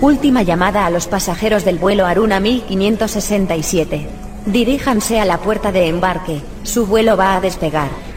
Última llamada a los pasajeros del vuelo Aruna 1567. Diríjanse a la puerta de embarque, su vuelo va a despegar.